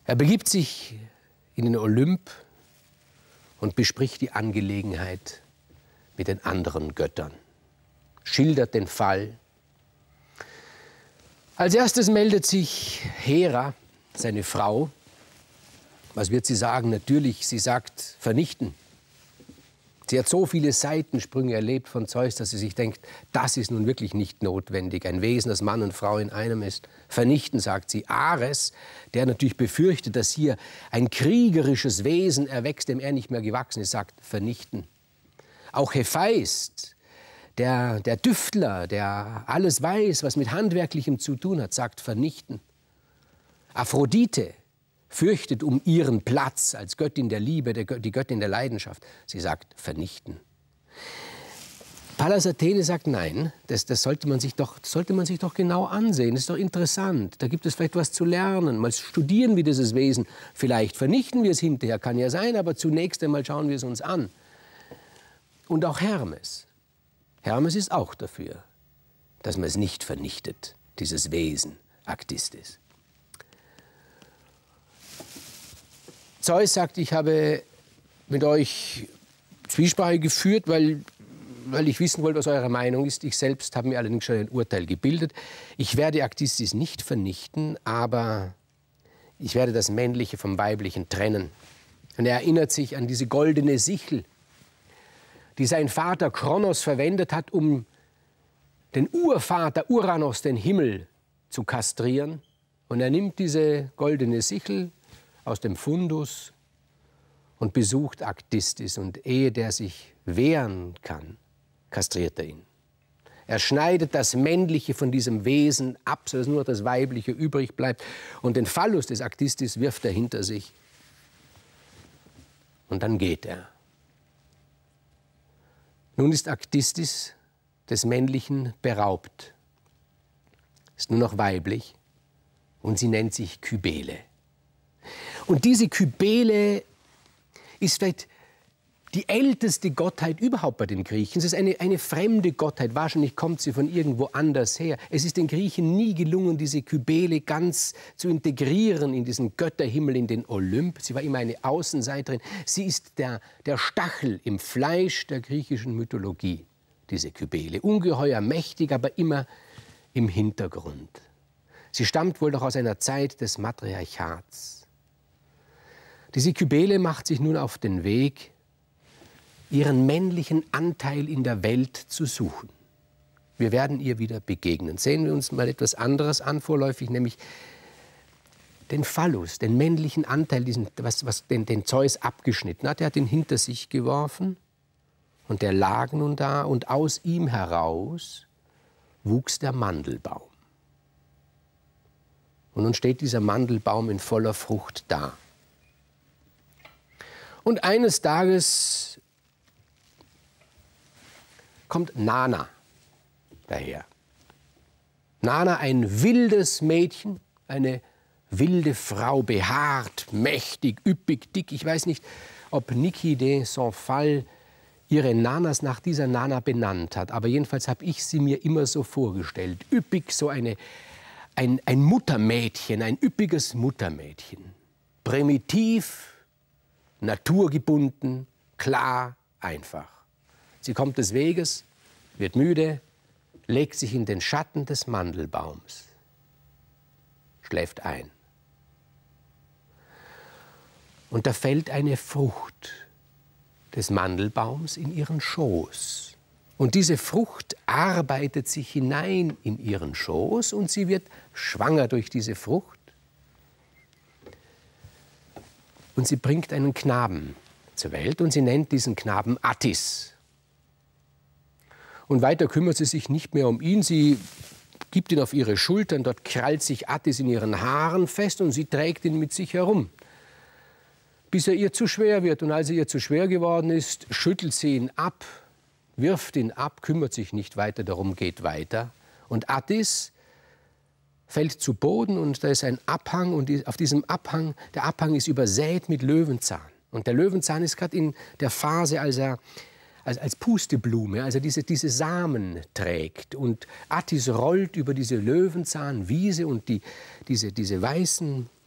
Er begibt sich in den Olymp und bespricht die Angelegenheit mit den anderen Göttern, schildert den Fall. Als erstes meldet sich Hera, seine Frau. Was wird sie sagen? Natürlich, sie sagt, vernichten. Sie hat so viele Seitensprünge erlebt von Zeus, dass sie sich denkt, das ist nun wirklich nicht notwendig. Ein Wesen, das Mann und Frau in einem ist. Vernichten, sagt sie. Ares, der natürlich befürchtet, dass hier ein kriegerisches Wesen erwächst, dem er nicht mehr gewachsen ist, sagt, vernichten. Auch Hephaist, der Düftler, der alles weiß, was mit Handwerklichem zu tun hat, sagt, vernichten. Aphrodite fürchtet um ihren Platz als Göttin der Liebe, die Göttin der Leidenschaft. Sie sagt, vernichten. Pallas Athene sagt, nein, das sollte man sich doch genau ansehen. Das ist doch interessant. Da gibt es vielleicht was zu lernen. Mal studieren wir dieses Wesen. Vielleicht vernichten wir es hinterher, kann ja sein, aber zunächst einmal schauen wir es uns an. Und auch Hermes. Hermes ist auch dafür, dass man es nicht vernichtet, dieses Wesen, Actistis. Zeus sagt, ich habe mit euch Zwiesprache geführt, weil ich wissen wollte, was eure Meinung ist. Ich selbst habe mir allerdings schon ein Urteil gebildet. Ich werde Actistis nicht vernichten, aber ich werde das Männliche vom Weiblichen trennen. Und er erinnert sich an diese goldene Sichel, die sein Vater Kronos verwendet hat, um den Urvater Uranos, den Himmel, zu kastrieren. Und er nimmt diese goldene Sichel aus dem Fundus und besucht Actistis. Und ehe der sich wehren kann, kastriert er ihn. Er schneidet das Männliche von diesem Wesen ab, sodass nur das Weibliche übrig bleibt. Und den Phallus des Actistis wirft er hinter sich. Und dann geht er. Nun ist Actistis des Männlichen beraubt, ist nur noch weiblich und sie nennt sich Cybele. Und diese Cybele ist vielleicht die älteste Gottheit überhaupt bei den Griechen. Es ist eine fremde Gottheit. Wahrscheinlich kommt sie von irgendwo anders her. Es ist den Griechen nie gelungen, diese Cybele ganz zu integrieren in diesen Götterhimmel, in den Olymp. Sie war immer eine Außenseiterin. Sie ist der Stachel im Fleisch der griechischen Mythologie, diese Cybele. Ungeheuer mächtig, aber immer im Hintergrund. Sie stammt wohl noch aus einer Zeit des Matriarchats. Diese Cybele macht sich nun auf den Weg, ihren männlichen Anteil in der Welt zu suchen. Wir werden ihr wieder begegnen. Sehen wir uns mal etwas anderes an, vorläufig, nämlich den Phallus, den männlichen Anteil, den Zeus abgeschnitten hat. Er hat ihn hinter sich geworfen und der lag nun da und aus ihm heraus wuchs der Mandelbaum. Und nun steht dieser Mandelbaum in voller Frucht da. Und eines Tages kommt Nana daher. Nana, ein wildes Mädchen, eine wilde Frau, behaart, mächtig, üppig, dick. Ich weiß nicht, ob Niki de Saint-Phal ihre Nanas nach dieser Nana benannt hat, aber jedenfalls habe ich sie mir immer so vorgestellt. Üppig, so ein Muttermädchen, ein üppiges Muttermädchen. Primitiv, naturgebunden, klar, einfach. Sie kommt des Weges, wird müde, legt sich in den Schatten des Mandelbaums, schläft ein. Und da fällt eine Frucht des Mandelbaums in ihren Schoß. Und diese Frucht arbeitet sich hinein in ihren Schoß und sie wird schwanger durch diese Frucht. Und sie bringt einen Knaben zur Welt und sie nennt diesen Knaben Attis. Und weiter kümmert sie sich nicht mehr um ihn. Sie gibt ihn auf ihre Schultern, dort krallt sich Attis in ihren Haaren fest und sie trägt ihn mit sich herum, bis er ihr zu schwer wird. Und als er ihr zu schwer geworden ist, schüttelt sie ihn ab, wirft ihn ab, kümmert sich nicht weiter darum, geht weiter. Und Attis fällt zu Boden und da ist ein Abhang und auf diesem Abhang, der Abhang ist übersät mit Löwenzahn. Und der Löwenzahn ist gerade in der Phase, als Pusteblume, als er diese Samen trägt. Und Attis rollt über diese Löwenzahnwiese und diese weißen